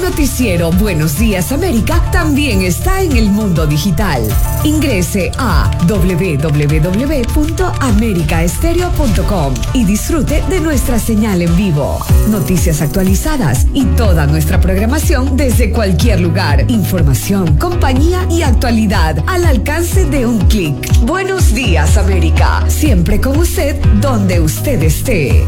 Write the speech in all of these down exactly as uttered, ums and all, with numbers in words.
noticiero Buenos Días América también está en el mundo digital. Ingrese a doble u doble u doble u punto america estéreo punto com y disfrute de nuestra señal en vivo. Noticias actualizadas y toda nuestra programación desde cualquier lugar. Información, compañía y actualidad al alcance de un clic. Buenos Días América, siempre con usted donde usted esté.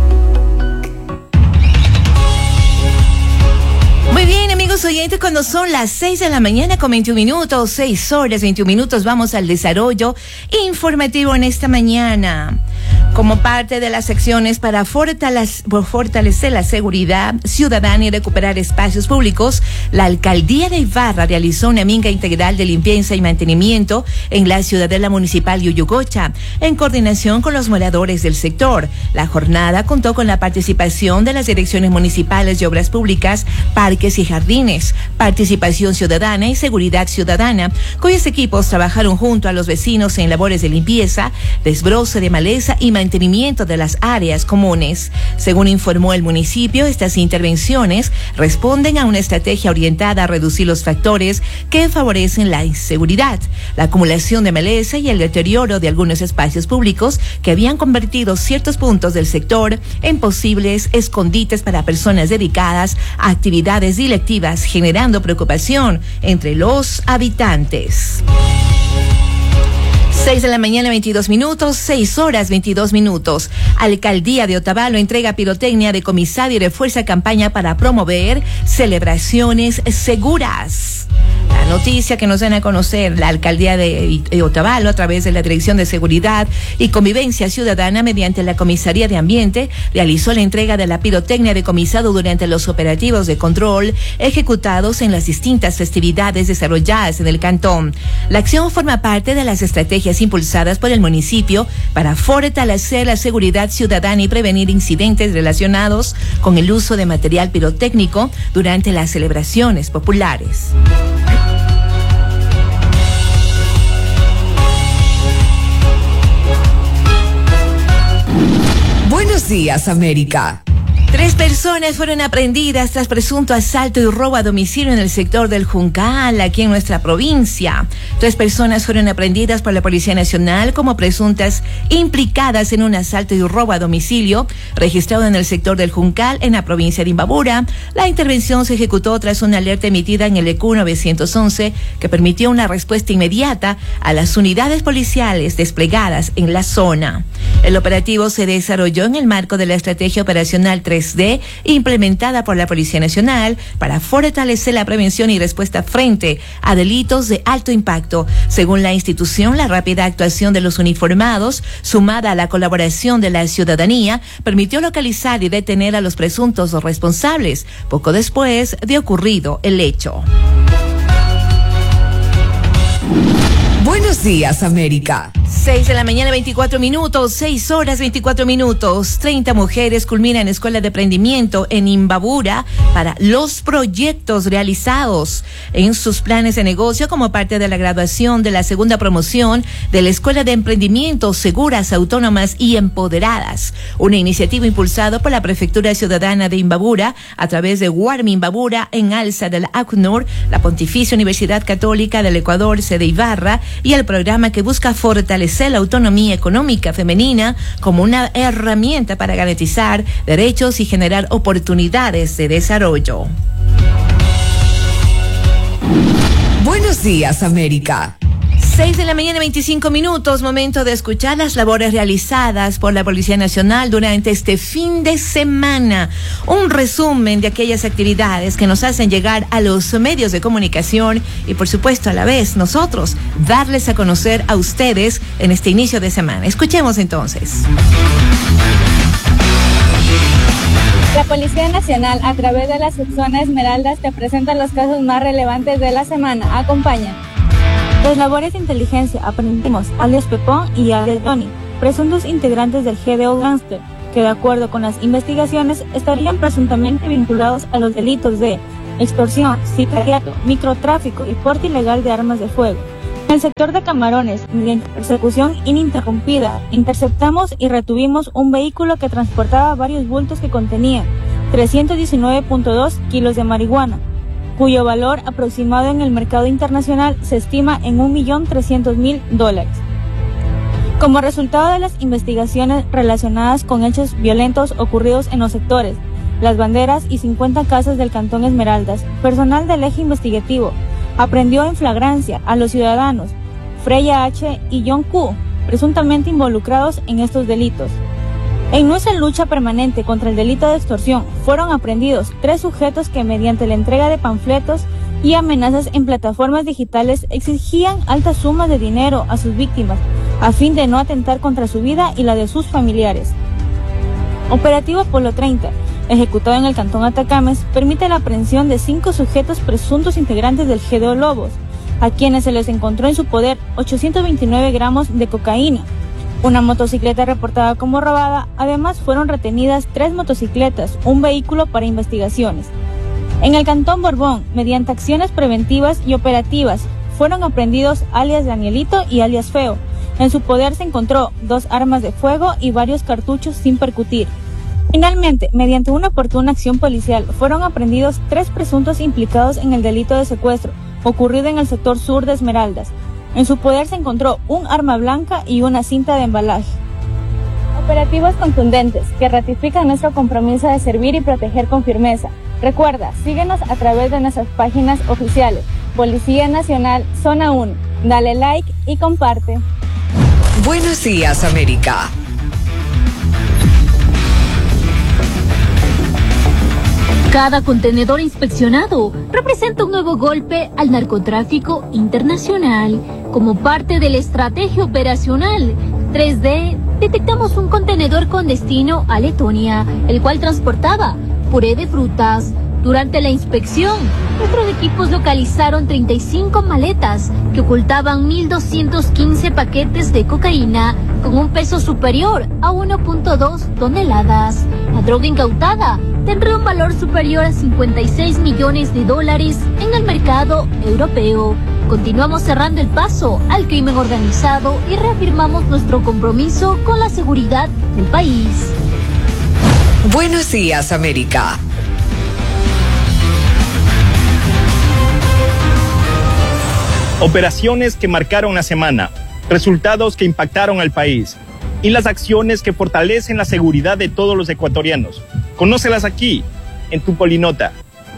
Muy bien, amigos oyentes, cuando son las seis de la mañana con veintiún minutos, seis horas, veintiún minutos, vamos al desarrollo informativo en esta mañana. Como parte de las acciones para fortalecer la seguridad ciudadana y recuperar espacios públicos, la Alcaldía de Ibarra realizó una minga integral de limpieza y mantenimiento en la ciudadela municipal de Uyugocha, en coordinación con los moradores del sector. La jornada contó con la participación de las direcciones municipales de obras públicas, parques y jardines, participación ciudadana y seguridad ciudadana, cuyos equipos trabajaron junto a los vecinos en labores de limpieza, desbroce de maleza y mantenimiento de las áreas comunes. Según informó el municipio, estas intervenciones responden a una estrategia orientada a reducir los factores que favorecen la inseguridad, la acumulación de maleza y el deterioro de algunos espacios públicos que habían convertido ciertos puntos del sector en posibles escondites para personas dedicadas a actividades delictivas, generando preocupación entre los habitantes. seis de la mañana, veintidós minutos, seis horas, veintidós minutos. Alcaldía de Otavalo entrega pirotecnia, decomisada y refuerza campaña para promover celebraciones seguras. La noticia que nos dan a conocer la Alcaldía de Otavalo a través de la Dirección de Seguridad y Convivencia Ciudadana mediante la Comisaría de Ambiente realizó la entrega de la pirotecnia decomisado durante los operativos de control ejecutados en las distintas festividades desarrolladas en el cantón. La acción forma parte de las estrategias impulsadas por el municipio para fortalecer la seguridad ciudadana y prevenir incidentes relacionados con el uso de material pirotécnico durante las celebraciones populares. Buenos Días América. Tres personas fueron aprehendidas tras presunto asalto y robo a domicilio en el sector del Juncal, aquí en nuestra provincia. Tres personas fueron aprehendidas por la Policía Nacional como presuntas implicadas en un asalto y robo a domicilio registrado en el sector del Juncal, en la provincia de Imbabura. La intervención se ejecutó tras una alerta emitida en el E Q novecientos once que permitió una respuesta inmediata a las unidades policiales desplegadas en la zona. El operativo se desarrolló en el marco de la estrategia operacional tres D implementada por la Policía Nacional para fortalecer la prevención y respuesta frente a delitos de alto impacto. Según la institución, la rápida actuación de los uniformados, sumada a la colaboración de la ciudadanía, permitió localizar y detener a los presuntos responsables poco después de ocurrido el hecho. Buenos Días América. seis de la mañana, veinticuatro minutos, seis horas, veinticuatro minutos. treinta mujeres culminan Escuela de Emprendimiento en Imbabura para los proyectos realizados en sus planes de negocio como parte de la graduación de la segunda promoción de la Escuela de Emprendimiento Seguras, Autónomas y Empoderadas. Una iniciativa impulsada por la Prefectura Ciudadana de Imbabura a través de Warmi Imbabura en alza del ACNUR, la Pontificia Universidad Católica del Ecuador, sede Ibarra, y el programa que busca fortalecer la autonomía económica femenina como una herramienta para garantizar derechos y generar oportunidades de desarrollo. Buenos Días América. seis de la mañana, veinticinco minutos, momento de escuchar las labores realizadas por la Policía Nacional durante este fin de semana. Un resumen de aquellas actividades que nos hacen llegar a los medios de comunicación y, por supuesto, a la vez nosotros darles a conocer a ustedes en este inicio de semana. Escuchemos entonces. La Policía Nacional, a través de la subzona Esmeraldas, te presenta los casos más relevantes de la semana. Acompaña. Las labores de inteligencia aprendimos alias Pepón y alias Johnny, presuntos integrantes del G D O Gangster, que de acuerdo con las investigaciones estarían presuntamente vinculados a los delitos de extorsión, sicariato, microtráfico y porte ilegal de armas de fuego. En el sector de Camarones, mediante persecución ininterrumpida, interceptamos y retuvimos un vehículo que transportaba varios bultos que contenían trescientos diecinueve punto dos kilos de marihuana, cuyo valor aproximado en el mercado internacional se estima en un millón trescientos mil dólares. Como resultado de las investigaciones relacionadas con hechos violentos ocurridos en los sectores Las Banderas y cincuenta casas del Cantón Esmeraldas, personal del eje investigativo aprendió en flagrancia a los ciudadanos Freya H. y John Q., presuntamente involucrados en estos delitos. En nuestra lucha permanente contra el delito de extorsión, fueron aprehendidos tres sujetos que mediante la entrega de panfletos y amenazas en plataformas digitales exigían altas sumas de dinero a sus víctimas, a fin de no atentar contra su vida y la de sus familiares. Operativo Polo treinta, ejecutado en el Cantón Atacames, permite la aprehensión de cinco sujetos presuntos integrantes del G D O Lobos, a quienes se les encontró en su poder ochocientos veintinueve gramos de cocaína, una motocicleta reportada como robada. Además fueron retenidas tres motocicletas, un vehículo para investigaciones. En el Cantón Borbón, mediante acciones preventivas y operativas, fueron aprehendidos alias Danielito y alias Feo. En su poder se encontró dos armas de fuego y varios cartuchos sin percutir. Finalmente, mediante una oportuna acción policial, fueron aprehendidos tres presuntos implicados en el delito de secuestro, ocurrido en el sector sur de Esmeraldas. En su poder se encontró un arma blanca y una cinta de embalaje. Operativos contundentes que ratifican nuestro compromiso de servir y proteger con firmeza. Recuerda, síguenos a través de nuestras páginas oficiales. Policía Nacional, Zona uno. Dale like y comparte. Buenos días, América. Cada contenedor inspeccionado representa un nuevo golpe al narcotráfico internacional. Como parte de la estrategia operacional tres D, detectamos un contenedor con destino a Letonia, el cual transportaba puré de frutas. Durante la inspección, nuestros equipos localizaron treinta y cinco maletas que ocultaban mil doscientos quince paquetes de cocaína con un peso superior a uno punto dos toneladas. La droga incautada tendrá un valor superior a cincuenta y seis millones de dólares en el mercado europeo. Continuamos cerrando el paso al crimen organizado y reafirmamos nuestro compromiso con la seguridad del país. Buenos días, América. Operaciones que marcaron la semana, resultados que impactaron al país y las acciones que fortalecen la seguridad de todos los ecuatorianos. Conócelas aquí, en tu Polinota.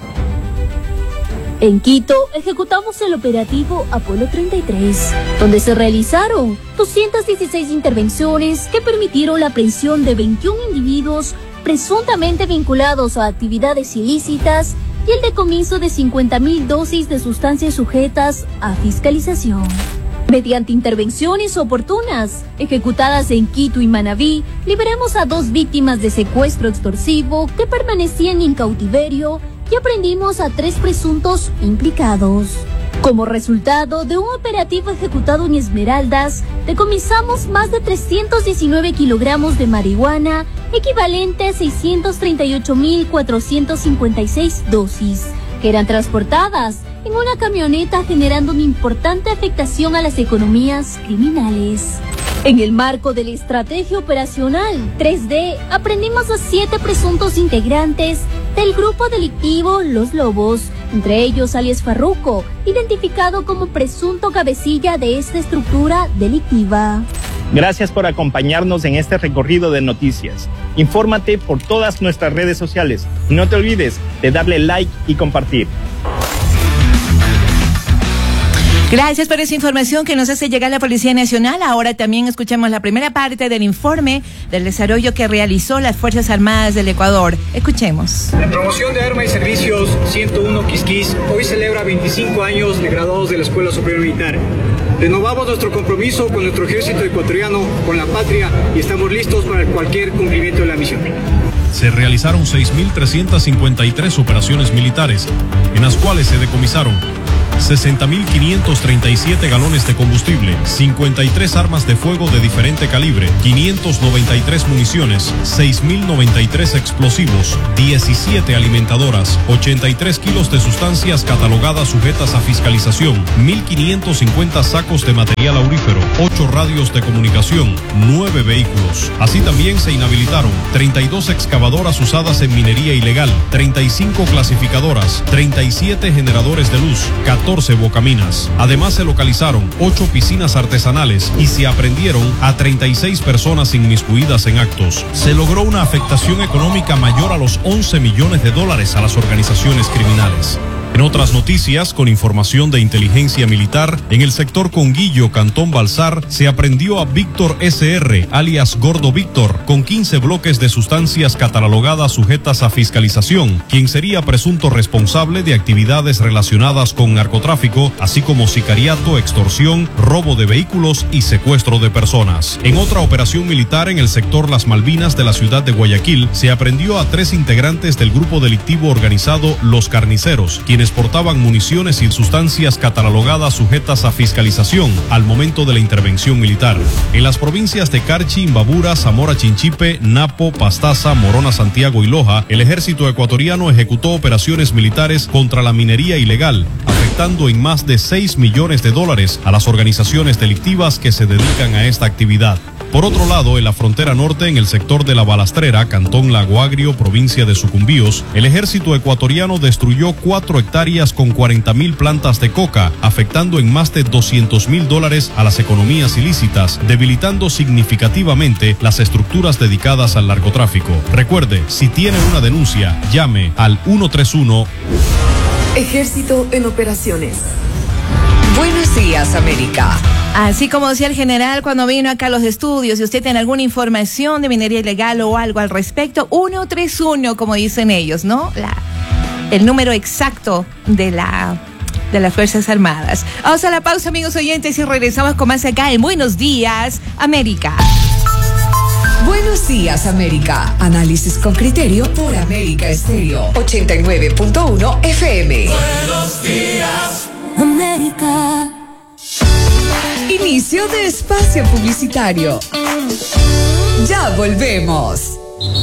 En Quito ejecutamos el operativo Apolo treinta y tres, donde se realizaron doscientas dieciséis intervenciones que permitieron la aprehensión de veintiún individuos presuntamente vinculados a actividades ilícitas y el decomiso de cincuenta mil dosis de sustancias sujetas a fiscalización. Mediante intervenciones oportunas, ejecutadas en Quito y Manabí, liberamos a dos víctimas de secuestro extorsivo que permanecían en cautiverio y aprendimos a tres presuntos implicados. Como resultado de un operativo ejecutado en Esmeraldas, decomisamos más de trescientos diecinueve kilogramos de marihuana, equivalente a seiscientos treinta y ocho mil cuatrocientos cincuenta y seis dosis, que eran transportadas en una camioneta, generando una importante afectación a las economías criminales. En el marco de la estrategia operacional tres D, aprendimos a siete presuntos integrantes del grupo delictivo Los Lobos, entre ellos alias Farruco, identificado como presunto cabecilla de esta estructura delictiva. Gracias por acompañarnos en este recorrido de noticias. Infórmate por todas nuestras redes sociales y no te olvides de darle like y compartir. Gracias por esa información que nos hace llegar la Policía Nacional. Ahora también escuchamos la primera parte del informe del desarrollo que realizó las Fuerzas Armadas del Ecuador. Escuchemos. La promoción de Armas y Servicios ciento uno Quisquis hoy celebra veinticinco años de graduados de la Escuela Superior Militar. Renovamos nuestro compromiso con nuestro ejército ecuatoriano, con la patria, y estamos listos para cualquier cumplimiento de la misión. Se realizaron seis mil trescientas cincuenta y tres operaciones militares, en las cuales se decomisaron sesenta mil quinientos treinta y siete galones de combustible, cincuenta y tres armas de fuego de diferente calibre, quinientos noventa y tres municiones, seis mil noventa y tres explosivos, diecisiete alimentadoras, ochenta y tres kilos de sustancias catalogadas sujetas a fiscalización, mil quinientos cincuenta sacos de material aurífero, ocho radios de comunicación, nueve vehículos. Así también se inhabilitaron treinta y dos excavadoras usadas en minería ilegal, treinta y cinco clasificadoras, treinta y siete generadores de luz, catorce bocaminas. Además se localizaron ocho piscinas artesanales y se aprendieron a treinta y seis personas inmiscuidas en actos. Se logró una afectación económica mayor a los once millones de dólares a las organizaciones criminales. En otras noticias, con información de inteligencia militar, en el sector Conguillo, Cantón Balsar, se aprendió a Víctor S R, alias Gordo Víctor, con quince bloques de sustancias catalogadas sujetas a fiscalización, quien sería presunto responsable de actividades relacionadas con narcotráfico, así como sicariato, extorsión, robo de vehículos y secuestro de personas. En otra operación militar en el sector Las Malvinas de la ciudad de Guayaquil, se aprendió a tres integrantes del grupo delictivo organizado Los Carniceros, quienes portaban municiones y sustancias catalogadas sujetas a fiscalización al momento de la intervención militar. En las provincias de Carchi, Imbabura, Zamora Chinchipe, Napo, Pastaza, Morona, Santiago y Loja, el ejército ecuatoriano ejecutó operaciones militares contra la minería ilegal, afectando en más de seis millones de dólares a las organizaciones delictivas que se dedican a esta actividad. Por otro lado, en la frontera norte, en el sector de La Balastrera, Cantón Lago Agrio, provincia de Sucumbíos, el ejército ecuatoriano destruyó cuatro hectáreas con cuarenta mil plantas de coca, afectando en más de doscientos mil dólares a las economías ilícitas, debilitando significativamente las estructuras dedicadas al narcotráfico. Recuerde, si tiene una denuncia, llame al ciento treinta y uno. Ejército en operaciones. Buenos días, América. Así como decía el general cuando vino acá a los estudios, si usted tiene alguna información de minería ilegal o algo al respecto, ciento treinta y uno, como dicen ellos, ¿no? La, el número exacto de la de las Fuerzas Armadas. Vamos a la pausa, amigos oyentes, y regresamos con más acá en Buenos Días, América. Buenos días, América. Análisis con criterio por América Estéreo ochenta y nueve punto uno F M. Buenos días, América. Inicio de espacio publicitario. Ya volvemos.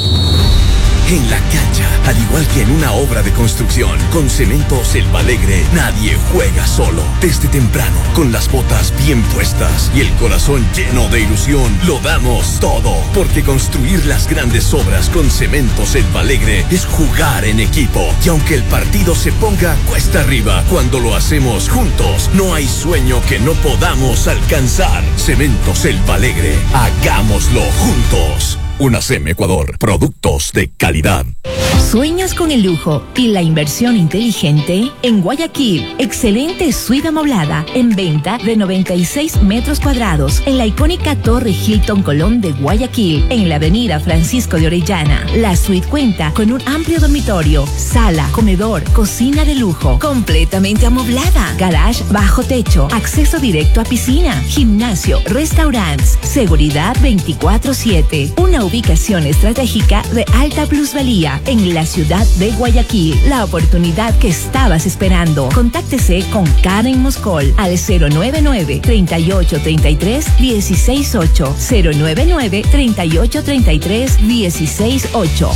En la cancha, al igual que en una obra de construcción, con Cementos El Alegre, nadie juega solo. Desde temprano, con las botas bien puestas y el corazón lleno de ilusión, lo damos todo. Porque construir las grandes obras con Cementos El Alegre es jugar en equipo. Y aunque el partido se ponga cuesta arriba, cuando lo hacemos juntos, no hay sueño que no podamos alcanzar. Cementos El Alegre, hagámoslo juntos. UNACEM Ecuador, productos de calidad. ¿Sueñas con el lujo y la inversión inteligente? En Guayaquil, excelente suite amoblada en venta de noventa y seis metros cuadrados en la icónica Torre Hilton Colón de Guayaquil, en la avenida Francisco de Orellana. La suite cuenta con un amplio dormitorio, sala, comedor, cocina de lujo, completamente amoblada, garage bajo techo, acceso directo a piscina, gimnasio, restaurantes, seguridad veinticuatro siete. Una ubicación estratégica de alta plusvalía en la ciudad de Guayaquil. La oportunidad que estabas esperando. Contáctese con Karen Moscol al cero nueve nueve, treinta y ocho, treinta y tres, dieciséis ocho. cero nueve nueve, treinta y ocho, treinta y tres, dieciséis ocho.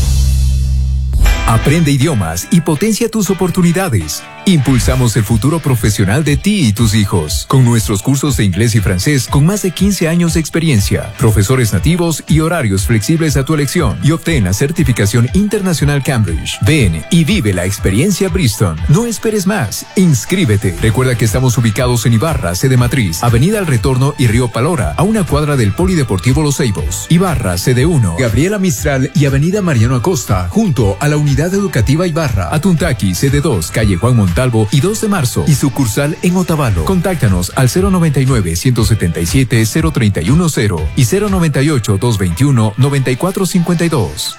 Aprende idiomas y potencia tus oportunidades. Impulsamos el futuro profesional de ti y tus hijos, con nuestros cursos de inglés y francés con más de quince años de experiencia, profesores nativos y horarios flexibles a tu elección, y obtén la certificación internacional Cambridge. Ven y vive la experiencia Bristol. No esperes más. Inscríbete. Recuerda que estamos ubicados en Ibarra, sede matriz, Avenida El Retorno y Río Palora, a una cuadra del Polideportivo Los Ceibos. Ibarra, sede uno, Gabriela Mistral y Avenida Mariano Acosta, junto a la Unidad Educativa Ibarra. Atuntaqui, sede dos, calle Juan Montalvo y dos de marzo, y sucursal en Otavalo. Contáctanos al cero noventa y nueve, ciento setenta y siete, cero treinta y uno cero y cero noventa y ocho, doscientos veintiuno, noventa y cuatro cincuenta y dos.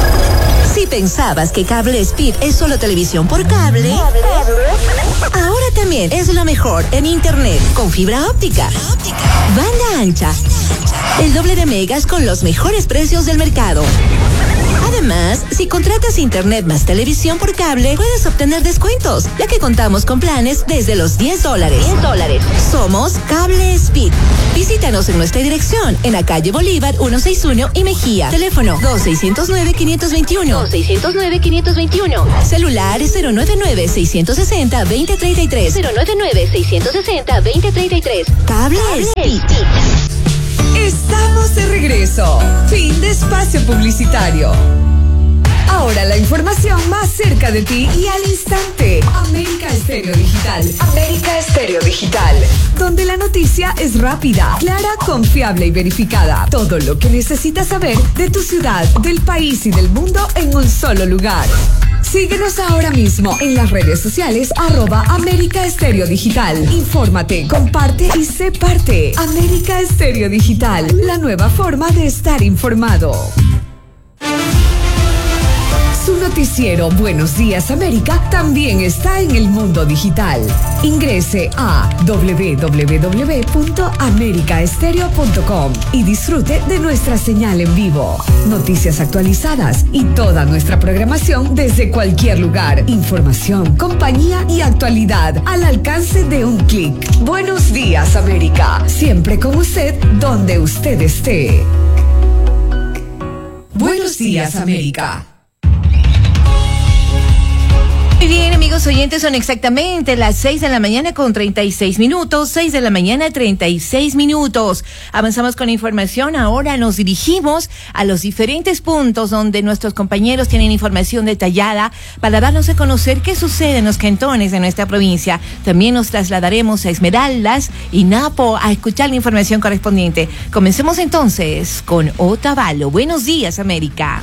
Si pensabas que Cable Speed es solo televisión por cable, ahora te también es lo mejor en internet con fibra óptica. Banda ancha. El doble de megas con los mejores precios del mercado. Además, si contratas internet más televisión por cable, puedes obtener descuentos, ya que contamos con planes desde los diez dólares. diez dólares. Somos Cable Speed. Visítanos en nuestra dirección, en la calle Bolívar ciento sesenta y uno y Mejía. Teléfono dos seis cero nueve, cinco dos uno. dos seis cero nueve, cinco dos uno. Celular cero nueve nueve, seis seis cero, dos cero tres tres. cero nueve nueve, seis seis cero, dos cero tres tres. Cable Speed. Estamos de regreso. Fin de espacio publicitario. Ahora la información más cerca de ti y al instante. América Estéreo Digital. América Estéreo Digital. Donde la noticia es rápida, clara, confiable y verificada. Todo lo que necesitas saber de tu ciudad, del país y del mundo en un solo lugar. Síguenos ahora mismo en las redes sociales arroba América Estéreo Digital. Infórmate, comparte y sé parte. América Estéreo Digital, la nueva forma de estar informado. Su noticiero Buenos Días América también está en el mundo digital. Ingrese a doble u doble u doble u punto america estéreo punto com y disfrute de nuestra señal en vivo. Noticias actualizadas y toda nuestra programación desde cualquier lugar. Información, compañía y actualidad al alcance de un clic. Buenos Días América, siempre con usted donde usted esté. Buenos Días América. Muy bien, amigos oyentes, son exactamente las seis de la mañana con treinta y seis minutos, seis de la mañana treinta y seis minutos. Avanzamos con información, ahora nos dirigimos a los diferentes puntos donde nuestros compañeros tienen información detallada para darnos a conocer qué sucede en los cantones de nuestra provincia. También nos trasladaremos a Esmeraldas y Napo a escuchar la información correspondiente. Comencemos entonces con Otavalo. Buenos días, América.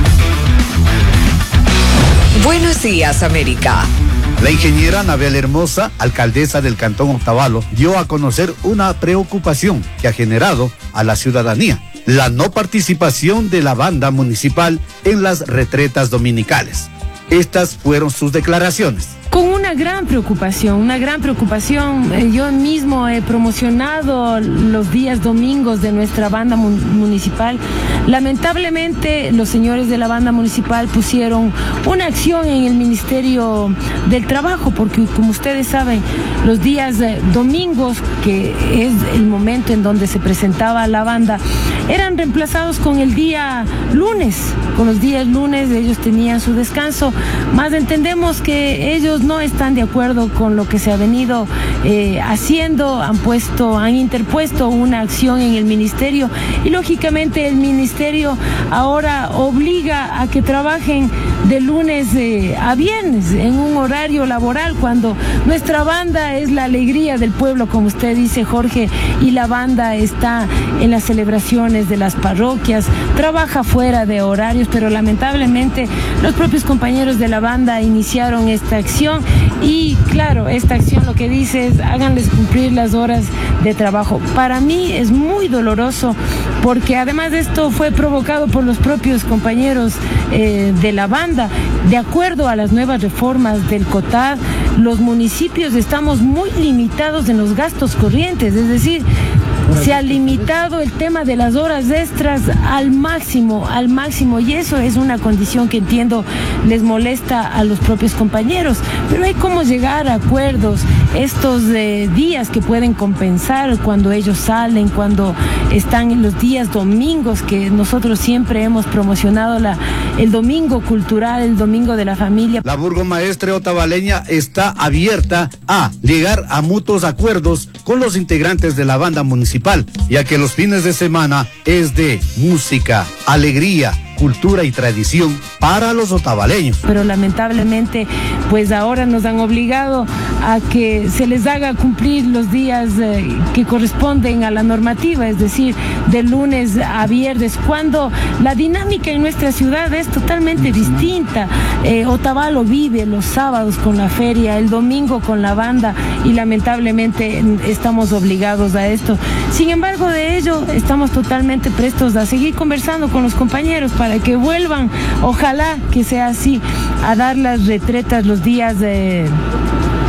Buenos días, América. La ingeniera Anabel Hermosa, alcaldesa del Cantón Otavalo, dio a conocer una preocupación que ha generado a la ciudadanía: la no participación de la banda municipal en las retretas dominicales. Estas fueron sus declaraciones. Con una gran preocupación, una gran preocupación. Eh, yo mismo he promocionado los días domingos de nuestra banda mun- municipal. Lamentablemente, los señores de la banda municipal pusieron una acción en el Ministerio del Trabajo, porque como ustedes saben, los días eh, domingos, que es el momento en donde se presentaba la banda, eran reemplazados con el día lunes. Con los días lunes ellos tenían su descanso, más entendemos que ellos no están de acuerdo con lo que se ha venido eh, haciendo, han puesto, han interpuesto una acción en el ministerio y lógicamente el ministerio ahora obliga a que trabajen de lunes eh, a viernes en un horario laboral, cuando nuestra banda es la alegría del pueblo, como usted dice, Jorge, y la banda está en las celebraciones de las parroquias, trabaja fuera de horarios, pero lamentablemente los propios compañeros de la banda iniciaron esta acción y claro, esta acción lo que dice es háganles cumplir las horas de trabajo. Para mí es muy doloroso porque además de esto fue provocado por los propios compañeros eh, de la banda. De acuerdo a las nuevas reformas del COTAD, los municipios estamos muy limitados en los gastos corrientes, es decir, se ha limitado el tema de las horas extras al máximo, al máximo, y eso es una condición que entiendo les molesta a los propios compañeros, pero hay cómo llegar a acuerdos, estos eh, días que pueden compensar cuando ellos salen, cuando están en los días domingos, que nosotros siempre hemos promocionado la, el domingo cultural, el domingo de la familia. La burgomaestre otavaleña está abierta a llegar a mutuos acuerdos con los integrantes de la banda municipal, ya que los fines de semana es de música, alegría, cultura y tradición para los otavaleños. Pero lamentablemente, pues ahora nos han obligado a que se les haga cumplir los días eh, que corresponden a la normativa, es decir, de lunes a viernes, cuando la dinámica en nuestra ciudad es totalmente distinta. Eh, Otavalo vive los sábados con la feria, el domingo con la banda, y lamentablemente estamos obligados a esto. Sin embargo, de ello estamos totalmente prestos a seguir conversando con los compañeros para que vuelvan, ojalá que sea así, a dar las retretas los días de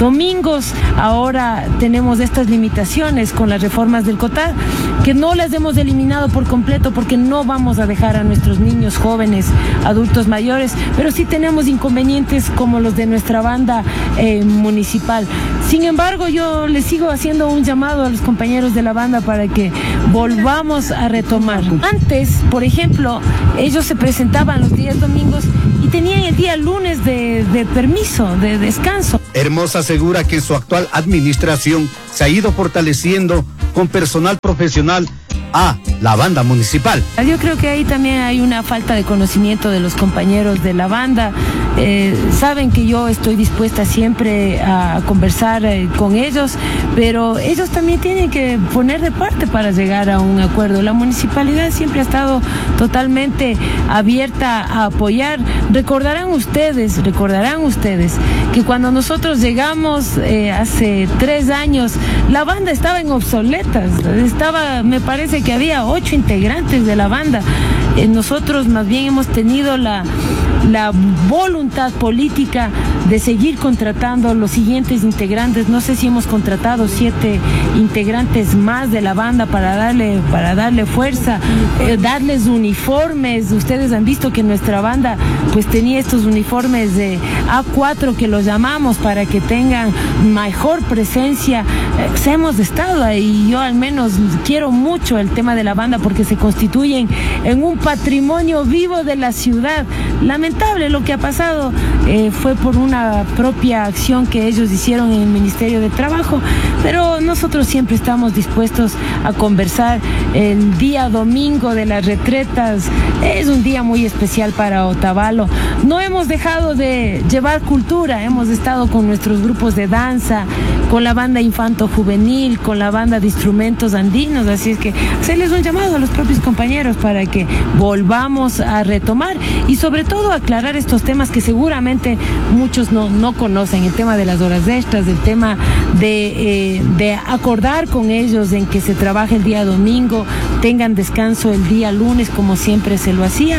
domingos. Ahora tenemos estas limitaciones con las reformas del COTAD, que no las hemos eliminado por completo porque no vamos a dejar a nuestros niños, jóvenes, adultos mayores, pero sí tenemos inconvenientes como los de nuestra banda eh, municipal. Sin embargo, yo les sigo haciendo un llamado a los compañeros de la banda para que volvamos a retomar. Antes, por ejemplo, ellos se presentaban los días domingos y tenían el día lunes de, de permiso, de descanso. Hermosa asegura que su actual administración se ha ido fortaleciendo con personal profesional a la banda municipal. Yo creo que ahí también hay una falta de conocimiento de los compañeros de la banda. Eh, saben que yo estoy dispuesta siempre a conversar eh, con ellos, pero ellos también tienen que poner de parte para llegar a un acuerdo. La municipalidad siempre ha estado totalmente abierta a apoyar. Recordarán ustedes, recordarán ustedes que cuando nosotros llegamos eh, hace tres años, la banda estaba en obsoletas. Estaba, me parece que había ocho integrantes de la banda. Eh, nosotros más bien hemos tenido la, la voluntad política de seguir contratando los siguientes integrantes. No sé si hemos contratado siete integrantes más de la banda para darle, para darle fuerza, eh, darles uniformes. Ustedes han visto que nuestra banda pues tenía estos uniformes de A cuatro que los llamamos para que tengan mejor presencia. Eh, hemos estado ahí. Yo al menos quiero mucho el tema de la banda porque se constituyen en un patrimonio vivo de la ciudad. Lamentable lo que ha pasado, eh, fue por una propia acción que ellos hicieron en el Ministerio de Trabajo, pero nosotros siempre estamos dispuestos a conversar. El día domingo de las retretas es un día muy especial para Otavalo. No hemos dejado de llevar cultura, hemos estado con nuestros grupos de danza, con la banda infanto-juvenil, con la banda de instrumentos andinos, así es que hacerles un llamado a los propios compañeros para que volvamos a retomar y sobre todo aclarar estos temas que seguramente muchos no, no conocen, el tema de las horas extras, el tema de, eh, de acordar con ellos en que se trabaje el día domingo, tengan descanso el día lunes como siempre se lo hacía.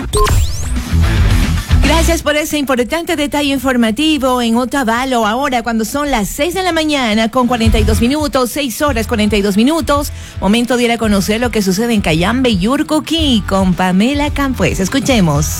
Gracias por ese importante detalle informativo en Otavalo. Ahora, cuando son las seis de la mañana con cuarenta y dos minutos, seis horas cuarenta y dos minutos, momento de ir a conocer lo que sucede en Cayambe y Urcuquí con Pamela Campues. Escuchemos.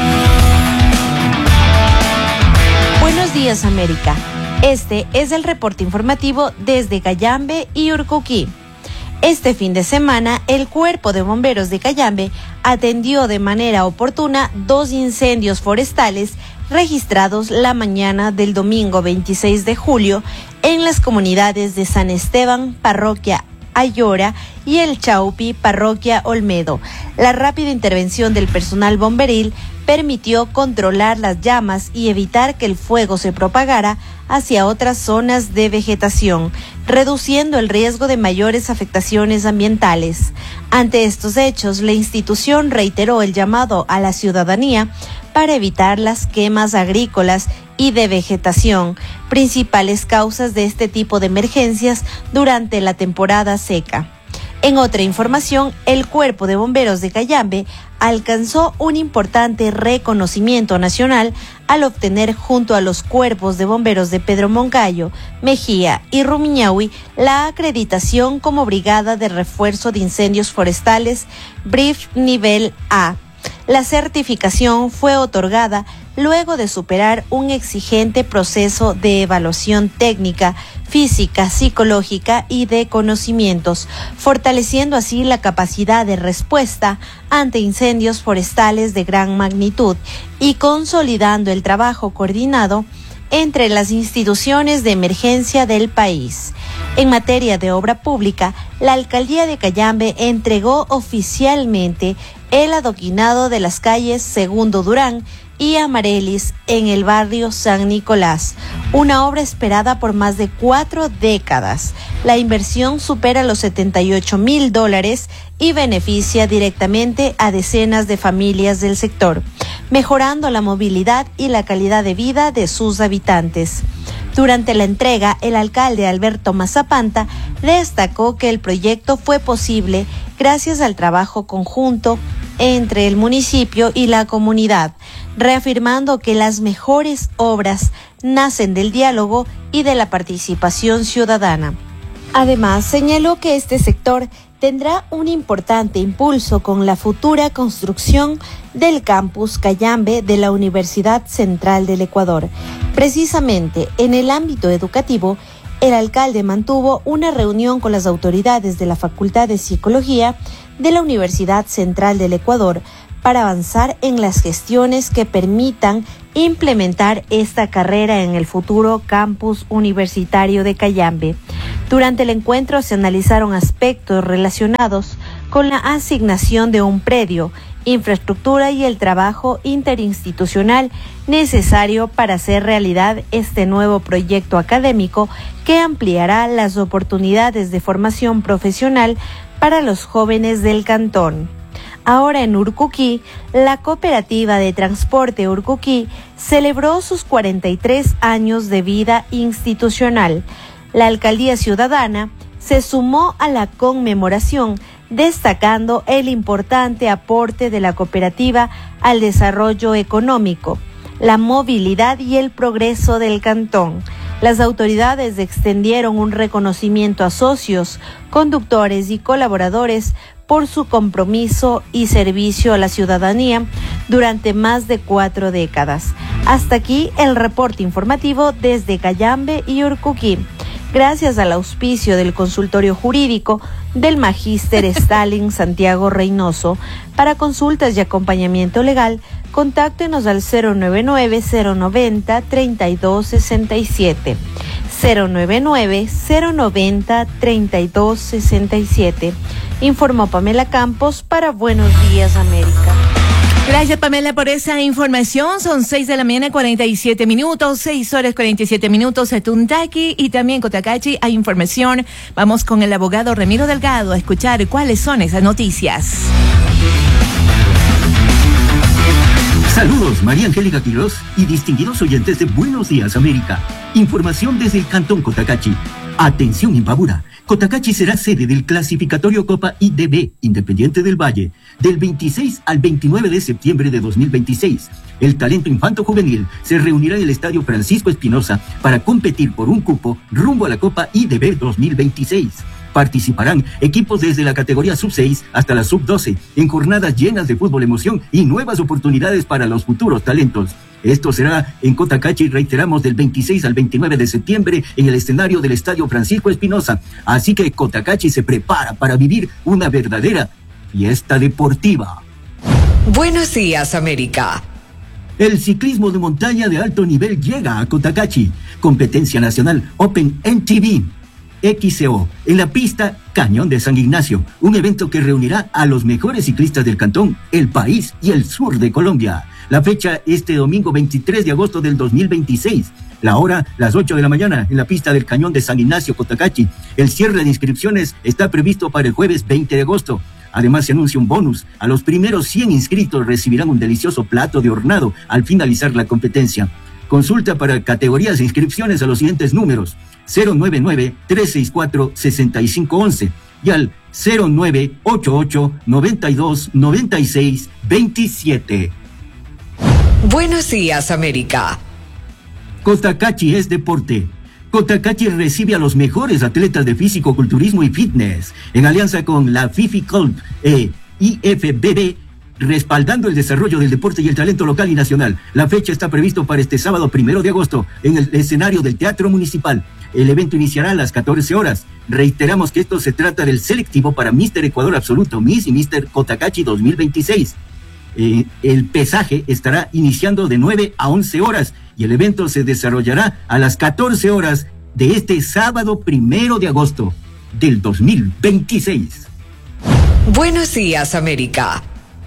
Buenos días, América. Este es el reporte informativo desde Cayambe y Urcuquí. Este fin de semana, el Cuerpo de Bomberos de Cayambe atendió de manera oportuna dos incendios forestales registrados la mañana del domingo veintiséis de julio en las comunidades de San Esteban, parroquia Ayora, y El Chaupi, parroquia Olmedo. La rápida intervención del personal bomberil permitió controlar las llamas y evitar que el fuego se propagara hacia otras zonas de vegetación, reduciendo el riesgo de mayores afectaciones ambientales. Ante estos hechos, la institución reiteró el llamado a la ciudadanía para evitar las quemas agrícolas y de vegetación, principales causas de este tipo de emergencias durante la temporada seca. En otra información, el Cuerpo de Bomberos de Cayambe alcanzó un importante reconocimiento nacional al obtener junto a los cuerpos de bomberos de Pedro Moncayo, Mejía y Rumiñahui la acreditación como Brigada de Refuerzo de Incendios Forestales B R I F Nivel A. La certificación fue otorgada luego de superar un exigente proceso de evaluación técnica, física, psicológica y de conocimientos, fortaleciendo así la capacidad de respuesta ante incendios forestales de gran magnitud y consolidando el trabajo coordinado entre las instituciones de emergencia del país. En materia de obra pública, la Alcaldía de Cayambe entregó oficialmente el adoquinado de las calles Segundo Durán y Amarelis en el barrio San Nicolás, una obra esperada por más de cuatro décadas. La inversión supera los setenta y ocho mil dólares y beneficia directamente a decenas de familias del sector, mejorando la movilidad y la calidad de vida de sus habitantes. Durante la entrega, el alcalde Alberto Mazapanta destacó que el proyecto fue posible gracias al trabajo conjunto entre el municipio y la comunidad, reafirmando que las mejores obras nacen del diálogo y de la participación ciudadana. Además, señaló que este sector tendrá un importante impulso con la futura construcción del campus Cayambe de la Universidad Central del Ecuador. Precisamente en el ámbito educativo, el alcalde mantuvo una reunión con las autoridades de la Facultad de Psicología de la Universidad Central del Ecuador para avanzar en las gestiones que permitan implementar esta carrera en el futuro campus universitario de Cayambe. Durante el encuentro se analizaron aspectos relacionados con la asignación de un predio, infraestructura y el trabajo interinstitucional necesario para hacer realidad este nuevo proyecto académico que ampliará las oportunidades de formación profesional para los jóvenes del cantón. Ahora en Urcuquí, la Cooperativa de Transporte Urcuquí celebró sus cuarenta y tres años de vida institucional. La Alcaldía Ciudadana se sumó a la conmemoración, destacando el importante aporte de la cooperativa al desarrollo económico, la movilidad y el progreso del cantón. Las autoridades extendieron un reconocimiento a socios, conductores y colaboradores por su compromiso y servicio a la ciudadanía durante más de cuatro décadas. Hasta aquí el reporte informativo desde Cayambe y Urcuquí. Gracias al auspicio del consultorio jurídico del Magíster Stalin Santiago Reynoso. Para consultas y acompañamiento legal, contáctenos al cero nueve nueve, cero noventa, treinta y dos sesenta y siete. cero nueve nueve, cero noventa, treinta y dos sesenta y siete. Informó Pamela Campos para Buenos Días América. Gracias, Pamela, por esa información. Son seis de la mañana, cuarenta y siete minutos, seis horas cuarenta y siete minutos en Tuntaki y también Cotacachi. Hay información. Vamos con el abogado Ramiro Delgado a escuchar cuáles son esas noticias. Saludos, María Angélica Quiroz y distinguidos oyentes de Buenos Días América. Información desde el Cantón Cotacachi. Atención, Imbabura. Cotacachi será sede del clasificatorio Copa I D B Independiente del Valle del veintiséis al veintinueve de septiembre de dos mil veintiséis. El talento infanto-juvenil se reunirá en el Estadio Francisco Espinosa para competir por un cupo rumbo a la Copa I D B dos mil veintiséis. Participarán equipos desde la categoría sub seis hasta la sub doce en jornadas llenas de fútbol, emoción y nuevas oportunidades para los futuros talentos. Esto será en Cotacachi, reiteramos, del veintiséis al veintinueve de septiembre en el escenario del Estadio Francisco Espinosa. Así que Cotacachi se prepara para vivir una verdadera fiesta deportiva. Buenos Días, América. El ciclismo de montaña de alto nivel llega a Cotacachi. Competencia nacional Open M T B X C O en la pista Cañón de San Ignacio, un evento que reunirá a los mejores ciclistas del cantón, el país y el sur de Colombia. La fecha este domingo veintitrés de agosto del dos mil veintiséis. La hora, las ocho de la mañana, en la pista del Cañón de San Ignacio, Cotacachi. El cierre de inscripciones está previsto para el jueves veinte de agosto. Además, se anuncia un bonus. A los primeros cien inscritos recibirán un delicioso plato de hornado al finalizar la competencia. Consulta para categorías e inscripciones a los siguientes números: cero nueve nueve, tres seis cuatro, seis cinco uno uno y al cero nueve ocho ocho, noventa y dos, noventa y seis, veintisiete. Buenos Días, América. Cotacachi es deporte. Cotacachi recibe a los mejores atletas de físico, culturismo y fitness en alianza con la FIFICOLP e I F B B, respaldando el desarrollo del deporte y el talento local y nacional. La fecha está previsto para este sábado primero de agosto en el escenario del Teatro Municipal. El evento iniciará a las catorce horas. Reiteramos que esto se trata del selectivo para míster Ecuador Absoluto, Miss y míster Cotacachi dos mil veintiséis. Eh, el pesaje estará iniciando de nueve a once horas y el evento se desarrollará a las catorce horas de este sábado primero de agosto del dos mil veintiséis. Buenos Días, América.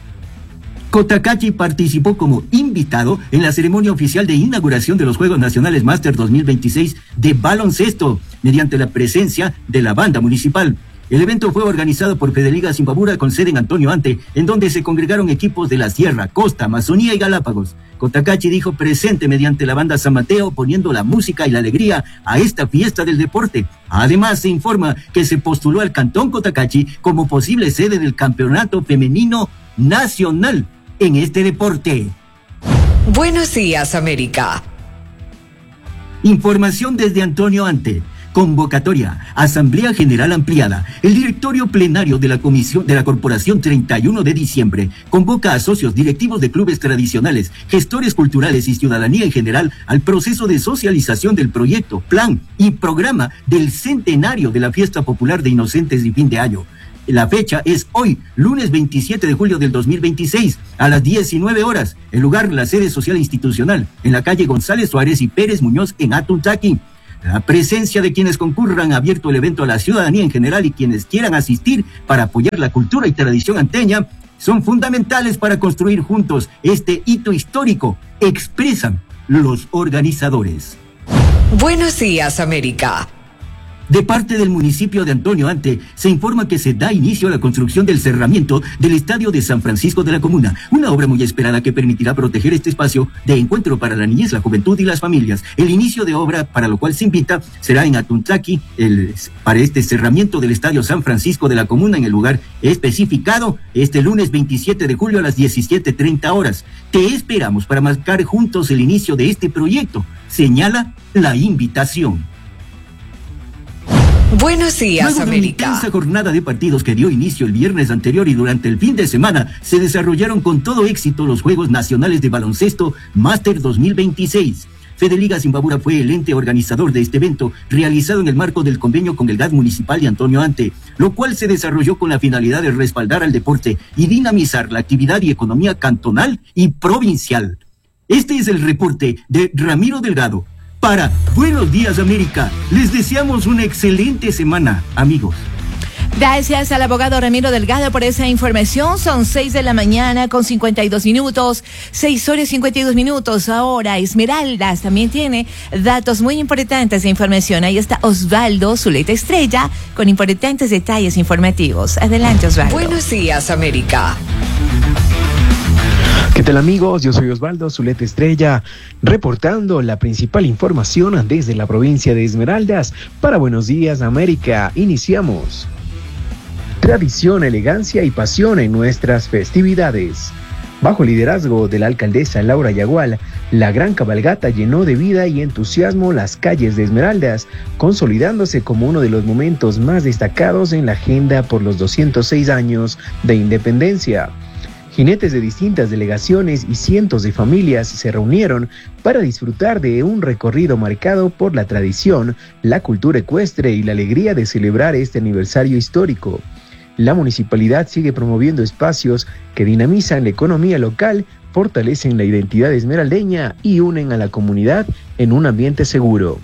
Cotacachi participó como invitado en la ceremonia oficial de inauguración de los Juegos Nacionales Máster dos mil veintiséis de baloncesto, mediante la presencia de la banda municipal. El evento fue organizado por Fedeligas Imbabura con sede en Antonio Ante, en donde se congregaron equipos de la Sierra, Costa, Amazonía y Galápagos. Cotacachi dijo presente mediante la banda San Mateo, poniendo la música y la alegría a esta fiesta del deporte. Además, se informa que se postuló al Cantón Cotacachi como posible sede del Campeonato Femenino Nacional en este deporte. Buenos días, América. Información desde Antonio Ante. Convocatoria, Asamblea General Ampliada. El directorio plenario de la Comisión de la Corporación treinta y uno de diciembre convoca a socios directivos de clubes tradicionales, gestores culturales y ciudadanía en general al proceso de socialización del proyecto, plan y programa del centenario de la Fiesta Popular de Inocentes y fin de año. La fecha es hoy, lunes veintisiete de julio del dos mil veintiséis, a las diecinueve horas. El lugar, la sede social institucional, en la calle González Suárez y Pérez Muñoz en Atuntaqui. La presencia de quienes concurran ha abierto el evento a la ciudadanía en general y quienes quieran asistir para apoyar la cultura y tradición anteña son fundamentales para construir juntos este hito histórico, expresan los organizadores. Buenos días, América. De parte del municipio de Antonio Ante, se informa que se da inicio a la construcción del cerramiento del Estadio de San Francisco de la Comuna, una obra muy esperada que permitirá proteger este espacio de encuentro para la niñez, la juventud y las familias. El inicio de obra, para lo cual se invita, será en Atuntaqui, el, para este cerramiento del Estadio San Francisco de la Comuna en el lugar especificado, este lunes veintisiete de julio a las diecisiete treinta horas. Te esperamos para marcar juntos el inicio de este proyecto, señala la invitación. Buenos días, Luego de América. una intensa jornada de partidos que dio inicio el viernes anterior y durante el fin de semana, se desarrollaron con todo éxito los Juegos Nacionales de Baloncesto Máster dos mil veintiséis. Fedeligas Imbabura fue el ente organizador de este evento, realizado en el marco del convenio con el G A D municipal de Antonio Ante, lo cual se desarrolló con la finalidad de respaldar al deporte y dinamizar la actividad y economía cantonal y provincial. Este es el reporte de Ramiro Delgado. Para Buenos Días, América, les deseamos una excelente semana, amigos. Gracias al abogado Ramiro Delgado por esa información. Son seis de la mañana con cincuenta y dos minutos, seis horas cincuenta y dos minutos. Ahora Esmeraldas también tiene datos muy importantes de información. Ahí está Osvaldo Zuleta Estrella con importantes detalles informativos. Adelante, Osvaldo. Buenos días, América. ¿Qué tal, amigos? Yo soy Osvaldo Zuleta Estrella, reportando la principal información desde la provincia de Esmeraldas para Buenos Días, América. Iniciamos. Tradición, elegancia y pasión en nuestras festividades. Bajo el liderazgo de la alcaldesa Laura Yagual, la gran cabalgata llenó de vida y entusiasmo las calles de Esmeraldas, consolidándose como uno de los momentos más destacados en la agenda por los doscientos seis años de independencia. Jinetes de distintas delegaciones y cientos de familias se reunieron para disfrutar de un recorrido marcado por la tradición, la cultura ecuestre y la alegría de celebrar este aniversario histórico. La municipalidad sigue promoviendo espacios que dinamizan la economía local, fortalecen la identidad esmeraldeña y unen a la comunidad en un ambiente seguro.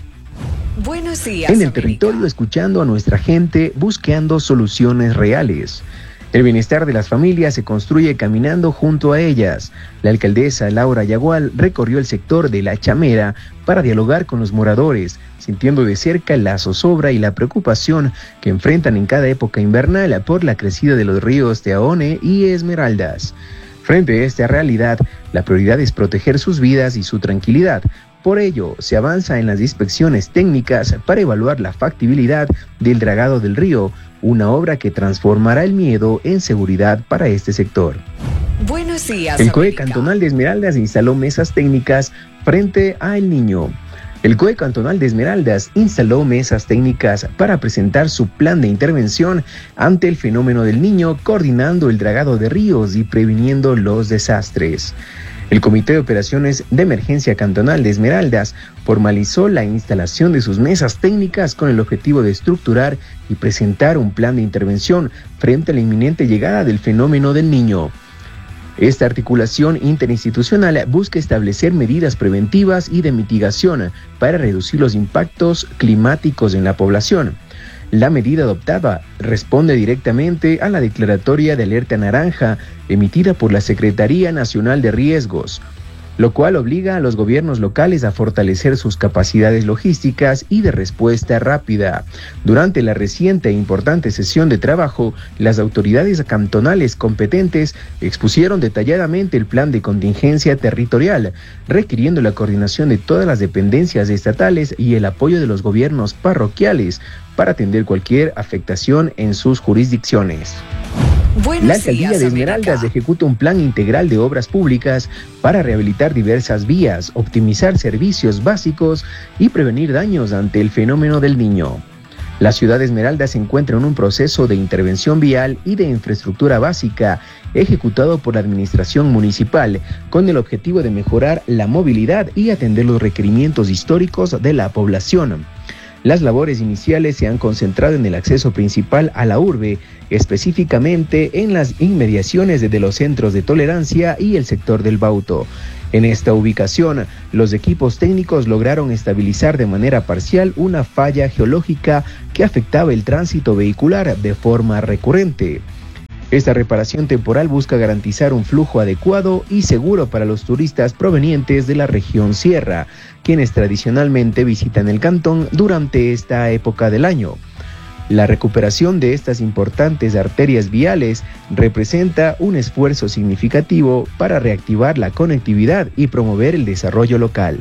Buenos días, En el América. territorio, escuchando a nuestra gente, buscando soluciones reales. El bienestar de las familias se construye caminando junto a ellas. La alcaldesa Laura Yagual recorrió el sector de La Chamera para dialogar con los moradores, sintiendo de cerca la zozobra y la preocupación que enfrentan en cada época invernal por la crecida de los ríos Teaone y Esmeraldas. Frente a esta realidad, la prioridad es proteger sus vidas y su tranquilidad. Por ello, se avanza en las inspecciones técnicas para evaluar la factibilidad del dragado del río, una obra que transformará el miedo en seguridad para este sector. Buenos días, El C O E América. Cantonal de Esmeraldas instaló mesas técnicas frente a El Niño. El C O E Cantonal de Esmeraldas instaló mesas técnicas para presentar su plan de intervención ante el fenómeno del Niño, coordinando el dragado de ríos y previniendo los desastres. El Comité de Operaciones de Emergencia Cantonal de Esmeraldas formalizó la instalación de sus mesas técnicas con el objetivo de estructurar y presentar un plan de intervención frente a la inminente llegada del fenómeno del Niño. Esta articulación interinstitucional busca establecer medidas preventivas y de mitigación para reducir los impactos climáticos en la población. La medida adoptada responde directamente a la declaratoria de alerta naranja emitida por la Secretaría Nacional de Riesgos. lo cual obliga a los gobiernos locales a fortalecer sus capacidades logísticas y de respuesta rápida. Durante la reciente e importante sesión de trabajo, las autoridades cantonales competentes expusieron detalladamente el plan de contingencia territorial, requiriendo la coordinación de todas las dependencias estatales y el apoyo de los gobiernos parroquiales para atender cualquier afectación en sus jurisdicciones. Buenos la alcaldía días, de Esmeraldas América. ejecuta un plan integral de obras públicas para rehabilitar diversas vías, optimizar servicios básicos y prevenir daños ante el fenómeno del Niño. La ciudad de Esmeraldas se encuentra en un proceso de intervención vial y de infraestructura básica ejecutado por la administración municipal con el objetivo de mejorar la movilidad y atender los requerimientos históricos de la población. Las labores iniciales se han concentrado en el acceso principal a la urbe, específicamente en las inmediaciones de los centros de tolerancia y el sector del Bauto. En esta ubicación, los equipos técnicos lograron estabilizar de manera parcial una falla geológica que afectaba el tránsito vehicular de forma recurrente. Esta reparación temporal busca garantizar un flujo adecuado y seguro para los turistas provenientes de la región Sierra, quienes tradicionalmente visitan el cantón durante esta época del año. La recuperación de estas importantes arterias viales representa un esfuerzo significativo para reactivar la conectividad y promover el desarrollo local.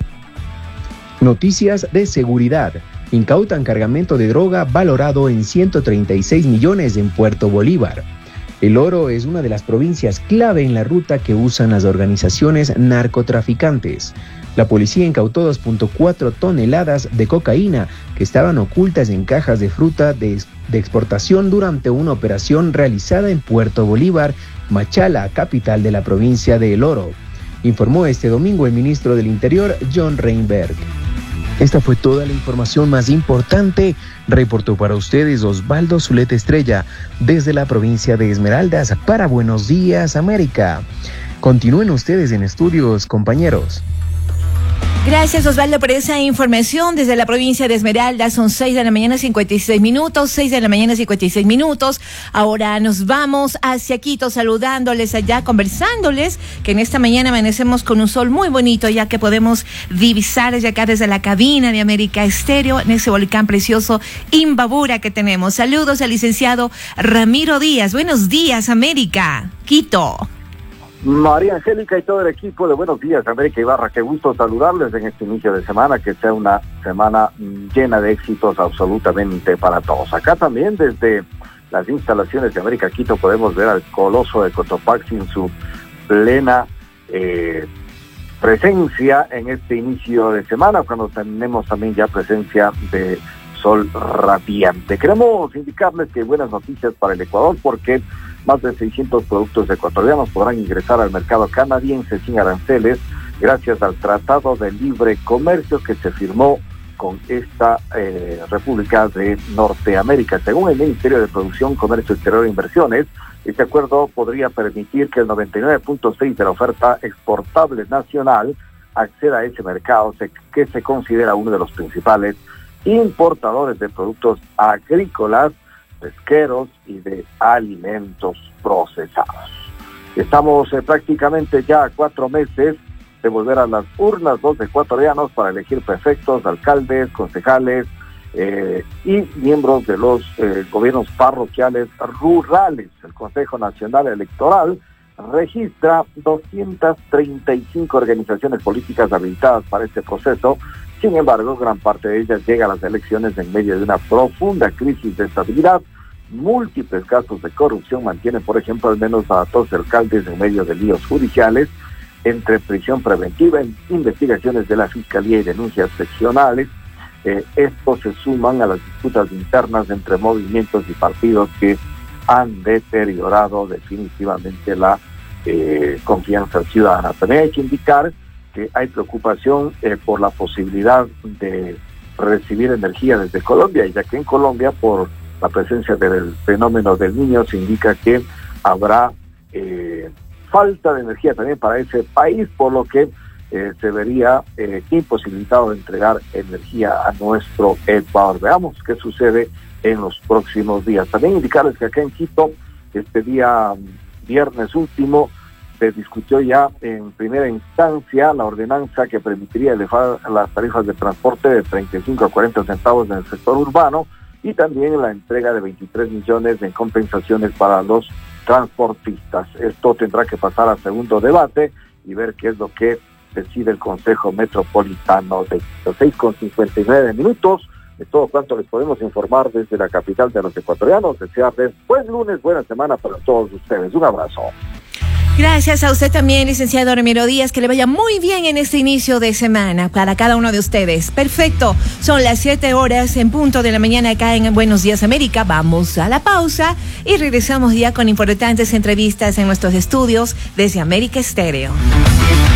Noticias de seguridad. Incautan cargamento de droga valorado en ciento treinta y seis millones en Puerto Bolívar. El Oro es una de las provincias clave en la ruta que usan las organizaciones narcotraficantes. La policía incautó dos punto cuatro toneladas de cocaína que estaban ocultas en cajas de fruta de, de exportación durante una operación realizada en Puerto Bolívar, Machala, capital de la provincia de El Oro. Informó este domingo el ministro del Interior, John Reinberg. Esta fue toda la información más importante. Reportó para ustedes Osvaldo Zuleta Estrella desde la provincia de Esmeraldas para Buenos Días, América. Continúen ustedes en estudios, compañeros. Gracias, Osvaldo, por esa información desde la provincia de Esmeraldas. Son seis de la mañana, cincuenta y seis minutos, seis de la mañana, cincuenta y seis minutos. Ahora nos vamos hacia Quito, saludándoles allá, conversándoles, que en esta mañana amanecemos con un sol muy bonito, ya que podemos divisar desde acá, desde la cabina de América Estéreo, en ese volcán precioso Imbabura que tenemos. Saludos al licenciado Ramiro Díaz. Buenos días, América. Quito. María Angélica y todo el equipo de Buenos Días, América Ibarra, qué gusto saludarles en este inicio de semana, que sea una semana llena de éxitos absolutamente para todos. Acá también desde las instalaciones de América Quito podemos ver al coloso de Cotopaxi en su plena eh, presencia en este inicio de semana, cuando tenemos también ya presencia de sol radiante. Queremos indicarles que hay buenas noticias para el Ecuador, porque más de seiscientos productos ecuatorianos podrán ingresar al mercado canadiense sin aranceles gracias al Tratado de Libre Comercio que se firmó con esta eh, República de Norteamérica. Según el Ministerio de Producción, Comercio Exterior e Inversiones, este acuerdo podría permitir que el noventa y nueve punto seis de la oferta exportable nacional acceda a ese mercado, que se considera uno de los principales importadores de productos agrícolas, pesqueros y de alimentos procesados. Estamos eh, prácticamente ya a cuatro meses de volver a las urnas los ecuatorianos para elegir prefectos, alcaldes, concejales eh, y miembros de los eh, gobiernos parroquiales rurales. El Consejo Nacional Electoral registra doscientas treinta y cinco organizaciones políticas habilitadas para este proceso. Sin embargo, gran parte de ellas llega a las elecciones en medio de una profunda crisis de estabilidad. Múltiples casos de corrupción mantienen, por ejemplo, al menos a dos alcaldes en medio de líos judiciales, entre prisión preventiva, investigaciones de la Fiscalía y denuncias seccionales. Eh, estos se suman a las disputas internas entre movimientos y partidos que han deteriorado definitivamente la eh, confianza ciudadana. También hay que indicar que hay preocupación eh, por la posibilidad de recibir energía desde Colombia, ya que en Colombia, por la presencia del fenómeno del Niño, se indica que habrá eh, falta de energía también para ese país, por lo que eh, se vería eh, imposibilitado de entregar energía a nuestro Ecuador. Veamos qué sucede en los próximos días. También indicarles que acá en Quito, este día viernes último, se discutió ya en primera instancia la ordenanza que permitiría elevar las tarifas de transporte de treinta y cinco a cuarenta centavos en el sector urbano y también la entrega de veintitrés millones en compensaciones para los transportistas. Esto tendrá que pasar a segundo debate y ver qué es lo que decide el Consejo Metropolitano de los seis con cincuenta y nueve minutos. De todo cuanto les podemos informar desde la capital de los ecuatorianos. Desearles buen lunes, buena semana para todos ustedes. Un abrazo. Gracias a usted también, licenciado Ramiro Díaz, que le vaya muy bien en este inicio de semana para cada uno de ustedes. Perfecto, son las siete horas en punto de la mañana acá en Buenos Días América. Vamos a la pausa y regresamos ya con importantes entrevistas en nuestros estudios desde América Estéreo.